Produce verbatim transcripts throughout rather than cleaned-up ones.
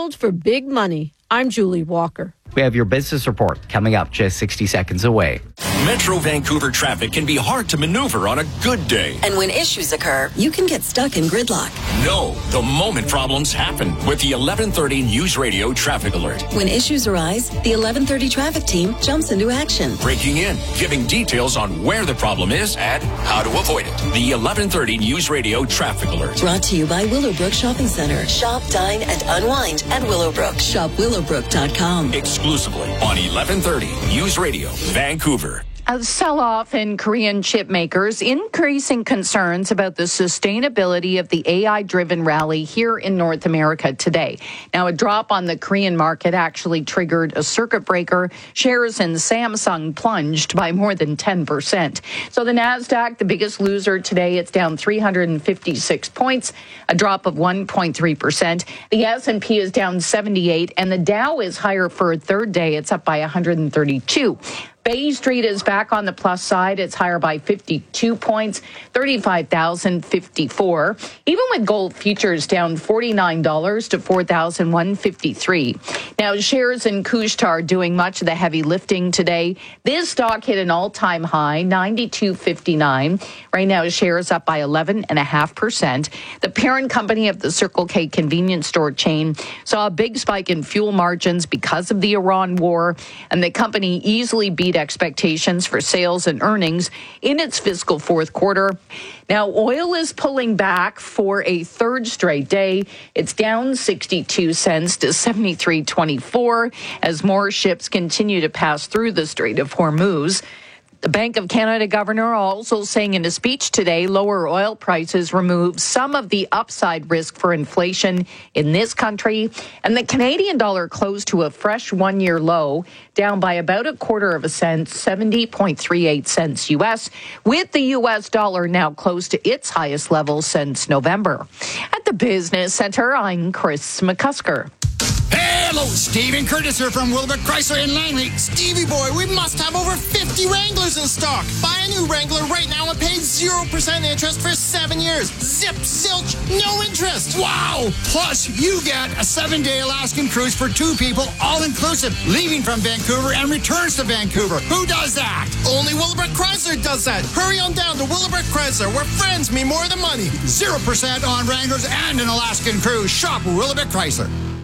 sold for big money. I'm Julie Walker. We have your business report coming up just sixty seconds away. Metro Vancouver traffic can be hard to maneuver on a good day. And when issues occur, you can get stuck in gridlock. No, the moment problems happen with the eleven thirty News Radio Traffic Alert. When issues arise, the eleven thirty traffic team jumps into action. Breaking in, giving details on where the problem is and how to avoid it. The eleven thirty News Radio Traffic Alert. Brought to you by Willowbrook Shopping Center. Shop, dine, and unwind at Willowbrook. Shop willowbrook dot com. Exclusively on eleven thirty News Radio, Vancouver. A sell-off in Korean chip makers, increasing concerns about the sustainability of the A I-driven rally here in North America today. Now, a drop on the Korean market actually triggered a circuit breaker. Shares in Samsung plunged by more than ten percent. So the NASDAQ, the biggest loser today, it's down three hundred fifty-six points, a drop of one point three percent. The S and P is down seventy-eight, and the Dow is higher for a third day. It's up by one hundred thirty-two. Bay Street is back on the plus side. It's higher by fifty-two points, thirty-five thousand fifty-four. Even with gold futures down forty-nine dollars to four thousand one hundred fifty-three. Now, shares in Couche-Tard doing much of the heavy lifting today. This stock hit an all-time high, ninety-two fifty-nine. Right now, shares up by eleven point five percent. The parent company of the Circle K convenience store chain saw a big spike in fuel margins because of the Iran war, and the company easily beat expectations for sales and earnings in its fiscal fourth quarter. Now, oil is pulling back for a third straight day. It's down sixty-two cents to seventy-three twenty-four as more ships continue to pass through the Strait of Hormuz. The Bank of Canada governor also saying in a speech today, lower oil prices remove some of the upside risk for inflation in this country. And the Canadian dollar closed to a fresh one-year low, down by about a quarter of a cent, seventy point three eight cents U S, with the U S dollar now close to its highest level since November. At the Business Center, I'm Chris McCusker. Hello, Stephen Curtis here from Willowbrook Chrysler in Langley. Stevie boy, we must have over fifty Wranglers in stock. Buy a new Wrangler right now and pay zero percent interest for seven years. Zip, zilch, no interest. Wow! Plus, you get a seven-day Alaskan cruise for two people, all-inclusive, leaving from Vancouver and returns to Vancouver. Who does that? Only Willowbrook Chrysler does that. Hurry on down to Willowbrook Chrysler, where friends mean more than money. zero percent on Wranglers and an Alaskan cruise. Shop Willowbrook Chrysler.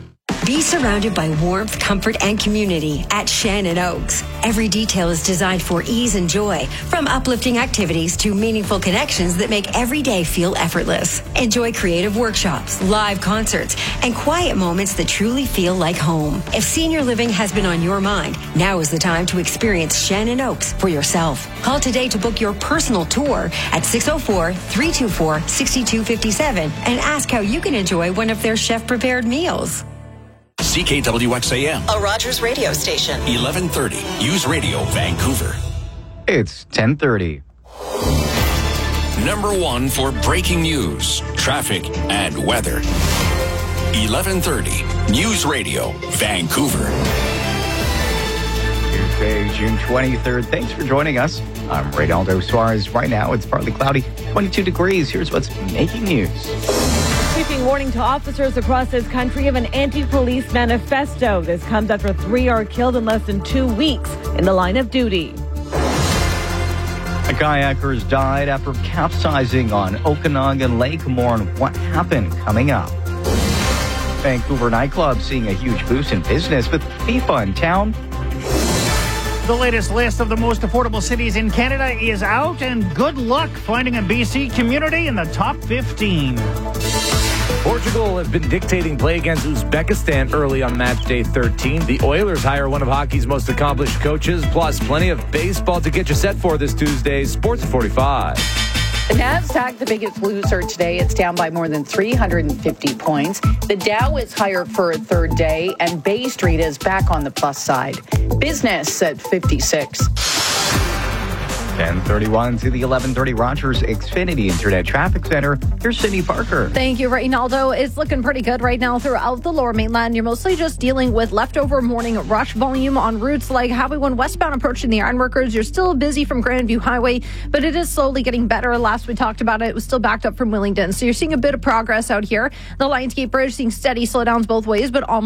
Be surrounded by warmth, comfort, and community at Shannon Oaks. Every detail is designed for ease and joy, from uplifting activities to meaningful connections that make every day feel effortless. Enjoy creative workshops, live concerts, and quiet moments that truly feel like home. If senior living has been on your mind, now is the time to experience Shannon Oaks for yourself. Call today to book your personal tour at six oh four, three two four, six two five seven and ask how you can enjoy one of their chef-prepared meals. C K W X A M, A Rogers radio station. eleven thirty News Radio, Vancouver. It's ten thirty. Number one for breaking news, traffic, and weather. eleven thirty News Radio, Vancouver. Tuesday, June twenty-third. Thanks for joining us. I'm Reynaldo Suarez. Right now, it's partly cloudy, twenty-two degrees. Here's what's making news. Sweeping warning to officers across this country of an anti-police manifesto. This comes after three are killed in less than two weeks in the line of duty. A kayaker has died after capsizing on Okanagan Lake. More on what happened coming up. Vancouver nightclubs seeing a huge boost in business with FIFA in town. The latest list of the most affordable cities in Canada is out, and good luck finding a B C community in the top fifteen. Portugal have been dictating play against Uzbekistan early on match day thirteen. The Oilers hire one of hockey's most accomplished coaches, plus plenty of baseball to get you set for this Tuesday. Sports forty-five. The NASDAQ, the biggest loser today. It's down by more than three hundred fifty points. The Dow is higher for a third day, and Bay Street is back on the plus side. Business at fifty-six. ten thirty-one to the eleven thirty Rogers Xfinity Internet Traffic Center. Here's Cindy Parker. Thank you, Reynaldo. It's looking pretty good right now throughout the lower mainland. You're mostly just dealing with leftover morning rush volume on routes like Highway one westbound approaching the Ironworkers. You're still busy from Grandview Highway, but it is slowly getting better. Last we talked about it, it was still backed up from Willingdon. So you're seeing a bit of progress out here. The Lionsgate Bridge seeing steady slowdowns both ways, but almost